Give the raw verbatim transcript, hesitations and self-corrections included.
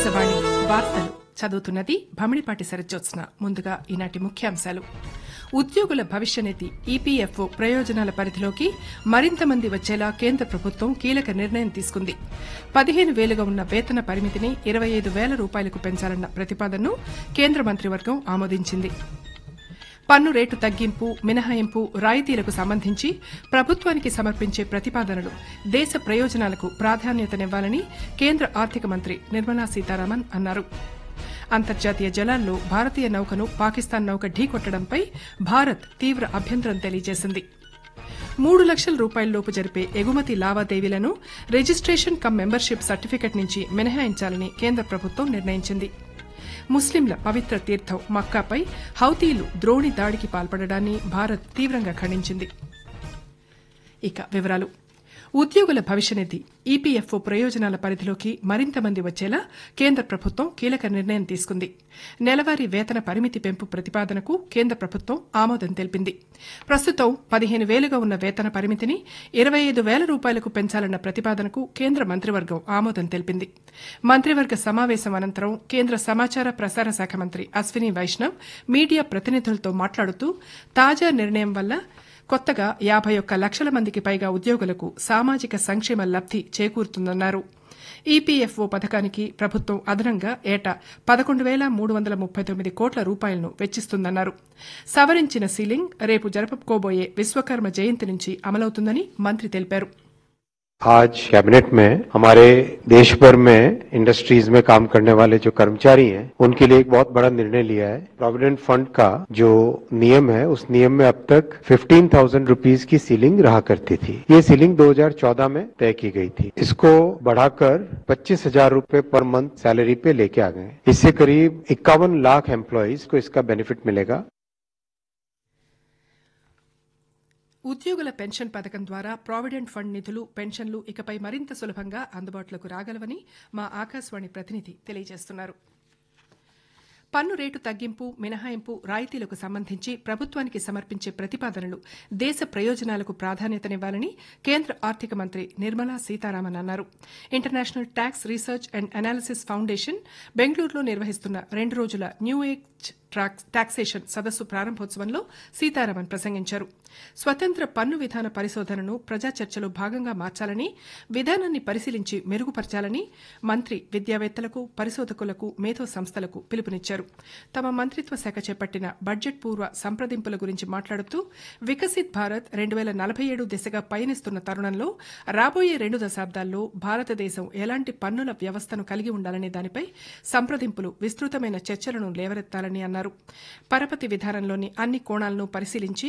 ఆకాశవాణి వార్తలు చదువుతున్నది భమిడిపాటి శరజ్యోత్స్న. ముందుగా ఈనాటి ముఖ్యాంశాలు. ఉద్యోగుల భవిష్యనిధి ఈపీఎఫ్ఓ ప్రయోజనాల పరిధిలోకి మరింత మంది వచ్చేలా కేంద్ర ప్రభుత్వం కీలక నిర్ణయం తీసుకుంది. పదిహేను వేలుగా ఉన్న వేతన పరిమితిని ఇరవై ఐదు వేల రూపాయలకు పెంచాలన్న ప్రతిపాదనను కేంద్ర మంత్రివర్గం ఆమోదించింది. పన్ను రేటు తగ్గింపు, మినహాయింపు, రాయితీలకు సంబంధించి ప్రభుత్వానికి సమర్పించే ప్రతిపాదనలు దేశ ప్రయోజనాలకు ప్రాధాన్యతనివ్వాలని కేంద్ర ఆర్థిక మంత్రి నిర్మలా సీతారామన్ అన్నారు. అంతర్జాతీయ జలాల్లో భారతీయ నౌకను పాకిస్తాన్ నౌక ఢీకొట్టడంపై భారత్ తీవ్ర అభ్యంతరం తెలియజేసింది. మూడు లక్షల రూపాయలలోపు జరిపే ఎగుమతి లావాదేవీలను రిజిస్టేషన్ కమ్ మెంబర్షిప్ సర్టిఫికెట్ నుంచి మినహాయించాలని కేంద్ర ప్రభుత్వం నిర్ణయించింది. ముస్లింల పవిత్ర తీర్థం మక్కాపై హౌతీలు ద్రోణి దాడికి పాల్పడడాన్ని భారత్ తీవ్రంగా ఖండించింది. ఇక వివరాలు. ఉద్యోగుల భవిష్యనిధి ఈపీఎఫ్ఓ ప్రయోజనాల పరిధిలోకి మరింత మంది వచ్చేలా కేంద్ర ప్రభుత్వం కీలక నిర్ణయం తీసుకుంది. నెలవారీ వేతన పరిమితి పెంపు ప్రతిపాదనకు కేంద్ర ప్రభుత్వం ఆమోదం తెలిపింది. ప్రస్తుతం పదిహేను వేలుగా ఉన్న వేతన పరిమితిని ఇరవై ఐదు వేల రూపాయలకు పెంచాలన్న ప్రతిపాదనకు కేంద్ర మంత్రివర్గం ఆమోదం తెలిపింది. మంత్రివర్గ సమావేశం అనంతరం కేంద్ర సమాచార ప్రసార శాఖ మంత్రి అశ్విని వైష్ణవ్ మీడియా ప్రతినిధులతో మాట్లాడుతూ తాజా నిర్ణయం వల్ల కొత్తగా యాబై ఒక్క లక్షల మందికి పైగా ఉద్యోగులకు సామాజిక సంక్షేమ లబ్ది చేకూరుతుందన్నారు. ఈపీఎఫ్ఓ పథకానికి ప్రభుత్వం అదనంగా ఏటా పదకొండు వేల మూడు వందల ముప్పై తొమ్మిది కోట్ల రూపాయలను వెచ్చిస్తుందన్నారు. సవరించిన సీలింగ్ రేపు జరుపుకోబోయే విశ్వకర్మ జయంతి నుంచి అమలవుతుందని మంత్రి తెలిపారు. आज कैबिनेट में हमारे देश भर में इंडस्ट्रीज में काम करने वाले जो कर्मचारी हैं उनके लिए एक बहुत बड़ा निर्णय लिया है. प्रोविडेंट फंड का जो नियम है उस नियम में अब तक पंद्रह हज़ार रुपीस की सीलिंग रहा करती थी. ये सीलिंग दो हज़ार चौदह में तय की गई थी. इसको बढ़ाकर पच्चीस हजार रूपए पर मंथ सैलरी पे लेके आ गए. इससे करीब इक्यावन लाख एम्प्लॉइज को इसका बेनिफिट मिलेगा. ఉద్యోగుల పెన్షన్ పథకం ద్వారా ప్రావిడెంట్ ఫండ్ నిధులు, పెన్షన్లు ఇకపై మరింత సులభంగా అందుబాటులోకి రాగలవని మా ఆకాశవాణి ప్రతినిధి తెలియజేస్తున్నారు. పన్ను రేటు తగ్గింపు, మినహాయింపు, రాయితీలకు సంబంధించి ప్రభుత్వానికి సమర్పించే ప్రతిపాదనలు దేశ ప్రయోజనాలకు ప్రాధాన్యతనివ్వాలని కేంద్ర ఆర్థిక మంత్రి నిర్మలా సీతారామన్ అన్నారు. International tax research and analysis foundation బెంగళూరులో నిర్వహిస్తున్న రెండు రోజుల న్యూ ఏజ్ టాక్సేషన్ సదస్సు ప్రారంభోత్సవంలో సీతారామన్ ప్రసంగించారు. స్వతంత్ర పన్ను విధాన పరిశోధనను ప్రజా చర్చలో భాగంగా మార్చాలని, విధానాన్ని పరిశీలించి మెరుగుపరచాలని మంత్రి విద్యావేత్తలకు, పరిశోధకులకు, మేధో సంస్థలకు పిలుపునిచ్చారు. తమ మంత్రిత్వ శాఖ చేపట్టిన బడ్జెట్ పూర్వ సంప్రదింపుల గురించి మాట్లాడుతూ వికసిత్ భారత్ రెండు వేల నలభై ఏడు దిశగా పయనిస్తున్న తరుణంలో రాబోయే రెండు దశాబ్దాల్లో భారతదేశం ఎలాంటి పన్నుల వ్యవస్థను కలిగి ఉండాలనే దానిపై సంప్రదింపులు విస్తృతమైన చర్చలను లేవనెత్తాలని అన్నారు. పరపతి విధానంలోని అన్ని కోణాలను పరిశీలించి